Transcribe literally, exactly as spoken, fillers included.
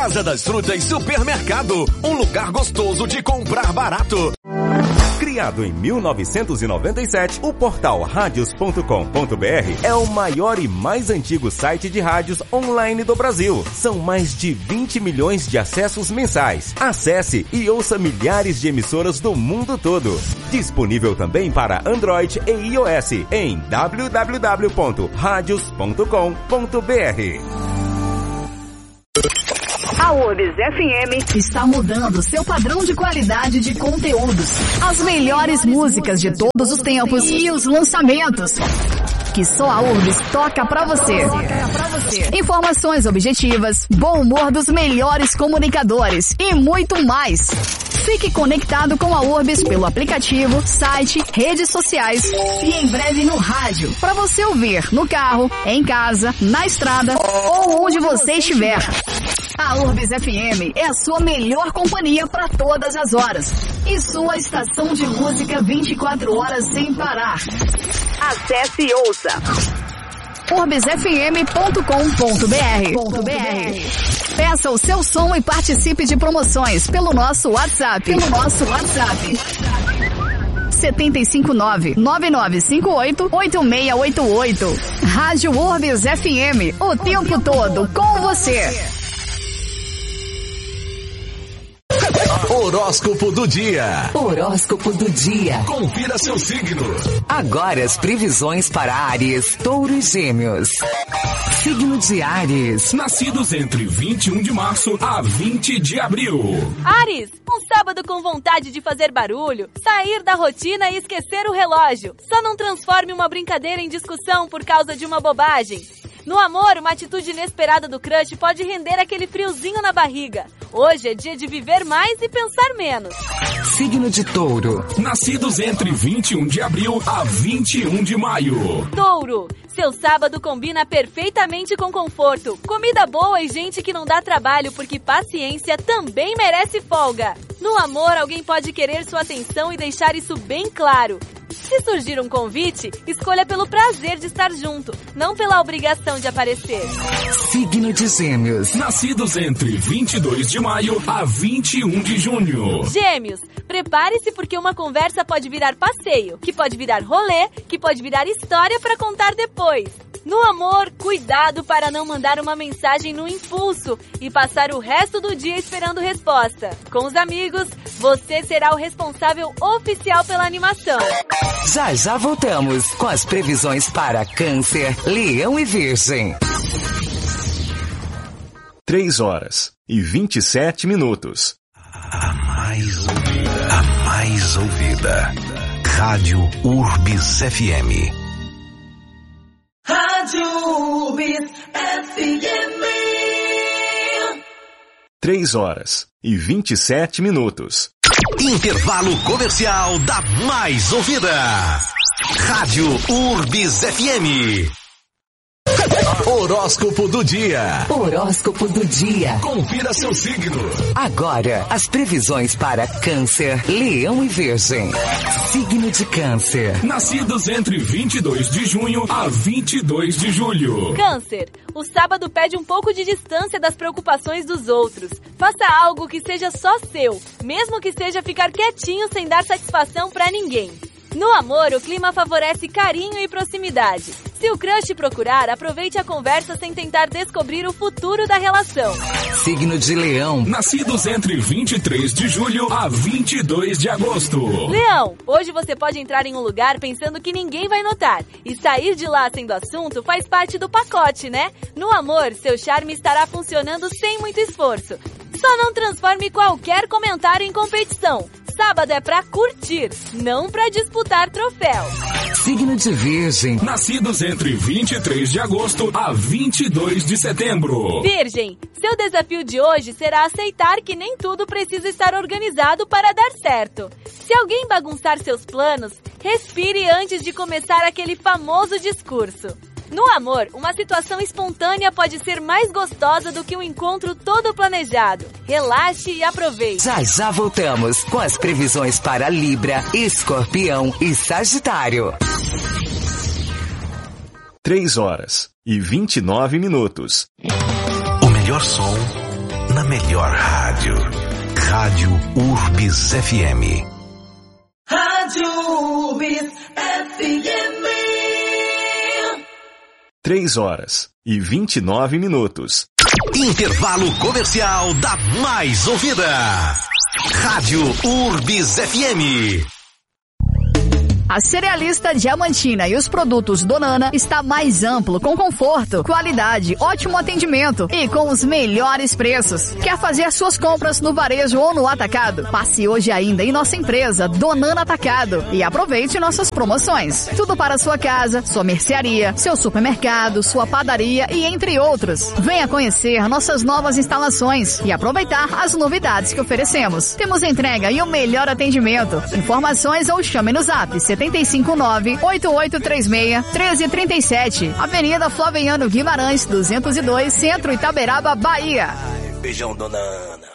Casa das Frutas Supermercado, um lugar gostoso de comprar barato. Criado em mil novecentos e noventa e sete, o portal radios ponto com ponto br é o maior e mais antigo site de rádios online do Brasil. São mais de vinte milhões de acessos mensais. Acesse e ouça milhares de emissoras do mundo todo. Disponível também para Android e iOS em w w w ponto radios ponto com ponto br. A Urbs F M está mudando seu padrão de qualidade de conteúdos. As melhores músicas de todos os tempos e os lançamentos que só a Urbs toca pra você. Informações objetivas, bom humor dos melhores comunicadores e muito mais. Fique conectado com a Urbs pelo aplicativo, site, redes sociais e em breve no rádio, para você ouvir no carro, em casa, na estrada ou onde você estiver. A Urbs F M é a sua melhor companhia para todas as horas e sua estação de música vinte e quatro horas sem parar. Acesse e ouça urbs f m ponto com ponto b r. Peça o seu som e participe de promoções pelo nosso WhatsApp. Pelo nosso WhatsApp. sete cinco nove, nove nove cinco oito, oito seis oito oito. Rádio Urbs F M, o tempo todo com você. Horóscopo do dia. Horóscopo do dia. Confira seu signo. Agora as previsões para Áries, Touro e Gêmeos. Signo de Áries. Nascidos entre vinte e um de março a vinte de abril. Áries, um sábado com vontade de fazer barulho, sair da rotina e esquecer o relógio. Só não transforme uma brincadeira em discussão por causa de uma bobagem. No amor, uma atitude inesperada do crush pode render aquele friozinho na barriga. Hoje é dia de viver mais e pensar menos. Signo de Touro. Nascidos entre vinte e um de abril a vinte e um de maio. Touro, seu sábado combina perfeitamente com conforto, comida boa e gente que não dá trabalho, porque paciência também merece folga. No amor, alguém pode querer sua atenção e deixar isso bem claro. Se surgir um convite, escolha pelo prazer de estar junto, não pela obrigação de aparecer. Signo de Gêmeos. Nascidos entre vinte e dois de maio a vinte e um de junho. Gêmeos, prepare-se porque uma conversa pode virar passeio, que pode virar rolê, que pode virar história para contar depois. No amor, cuidado para não mandar uma mensagem no impulso e passar o resto do dia esperando resposta. Com os amigos, você será o responsável oficial pela animação. Já já voltamos com as previsões para Câncer, Leão e Virgem. Três horas e vinte e sete minutos. A mais ouvida. A mais ouvida. Rádio Urbs F M. Rádio Urbs F M. Três horas e vinte e sete minutos. Intervalo comercial da mais ouvida. Rádio Urbs F M. Horóscopo do dia. Horóscopo do dia. Confira seu signo. Agora, as previsões para Câncer, Leão e Virgem. Signo de Câncer. Nascidos entre vinte e dois de junho a vinte e dois de julho. Câncer, o sábado pede um pouco de distância das preocupações dos outros. Faça algo que seja só seu, mesmo que seja ficar quietinho sem dar satisfação pra ninguém. No amor, o clima favorece carinho e proximidade. Se o crush procurar, aproveite a conversa sem tentar descobrir o futuro da relação. Signo de Leão. Nascidos entre vinte e três de julho a vinte e dois de agosto. Leão, hoje você pode entrar em um lugar pensando que ninguém vai notar. E sair de lá sendo assunto faz parte do pacote, né? No amor, seu charme estará funcionando sem muito esforço. Só não transforme qualquer comentário em competição. Sábado é pra curtir, não pra disputar troféu. Signo de Virgem. Nascidos entre vinte e três de agosto a vinte e dois de setembro. Virgem, seu desafio de hoje será aceitar que nem tudo precisa estar organizado para dar certo. Se alguém bagunçar seus planos, respire antes de começar aquele famoso discurso. No amor, uma situação espontânea pode ser mais gostosa do que um encontro todo planejado. Relaxe e aproveite. Já já voltamos com as previsões para Libra, Escorpião e Sagitário. Três horas e vinte e nove minutos. O melhor som na melhor rádio. Rádio Urbis F M. Rádio Urbis F M. Três horas e vinte e nove minutos. Intervalo comercial da mais ouvida. Rádio Urbis F M. A Cerealista Diamantina e os produtos Donana está mais amplo, com conforto, qualidade, ótimo atendimento e com os melhores preços. Quer fazer suas compras no varejo ou no atacado? Passe hoje ainda em nossa empresa Donana Atacado e aproveite nossas promoções. Tudo para sua casa, sua mercearia, seu supermercado, sua padaria e entre outros. Venha conhecer nossas novas instalações e aproveitar as novidades que oferecemos. Temos entrega e o melhor atendimento. Informações ou chame no zap setenta e cinco nove, oito oito três seis, um três três sete, Avenida Flaviano Guimarães, duzentos e dois, Centro Itaberaba, Bahia. Beijão, dona Ana.